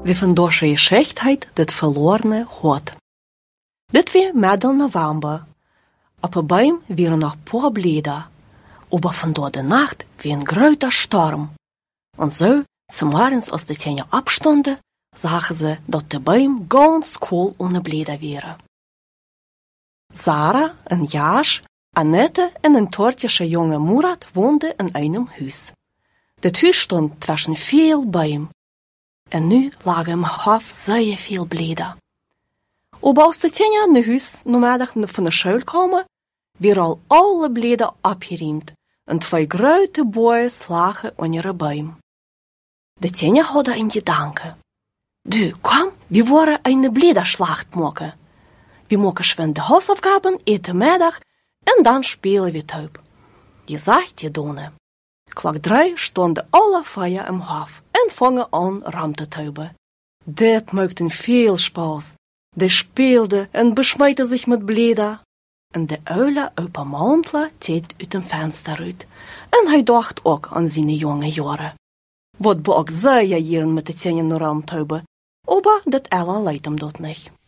wie van dosche geschichtheid dit verlorene hot. Dit weer midden november. Op een boom waren nog paar bläder, aber van door de nacht wie een grote storm. En zo, zum morgens als de tijden opstonden, zagen ze dat de boom ganz koel ohne bläder wäre. Sarah, een Jasch, Annette en een tortjesche jonge Murat woonden in einem huis. Dit huis stond tussen veel boom. En nu lagen im Hof zeer veel bläder. Aber als de tijden in de huis namiddag van de school kwamen, weer al alle bläder opgeruimd en twee grote boeien lagen onder de boom. De tijden hadden een gedanke. Du, kom, we worden een bläderschlacht maken. We maken schwend de huisaufgaben eten middag en dan spelen we tuip. Je zegt je doen. Klok 3 stonden alle feier im Hof en vangen aan ram te tuiben. Dit maakte veel spaß. Die speelden en besmijten zich met bläder. En de uile opa Mantler deed uit een venster uit. En hij dacht ook aan zijn jonge jaren. Wat boek zij jaren met de tijden ram tuiben, aber dat alle leidt hem dat niet.